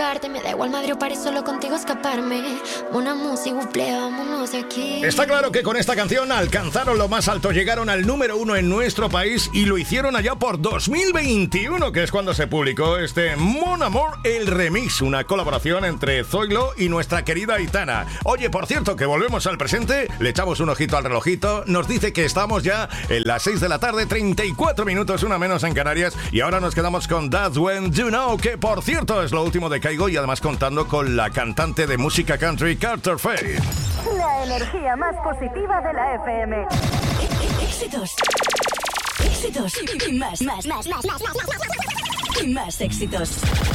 buscarte. Me da igual Madrid o París, solo contigo escaparme. Una música, buple, vámonos de aquí. Está claro que con esta canción alcanzaron lo más alto, llegaron al número 1 en nuestro país y lo hicieron allá por 2021, que es cuando se publicó este Mon Amour, el remix, una colaboración entre Zoilo y nuestra querida Aitana. Oye, por cierto, que volvemos al presente, le echamos un ojito al relojito, nos dice que estamos ya en las 6 de la tarde, 34 minutos, una menos en Canarias, y ahora nos quedamos con That's When You Know, que por cierto es lo último de Kygo, y además contando con la cantante de música country Carter Faith. La energía más positiva de la FM. Éxitos. Éxitos. Y más. Y más éxitos.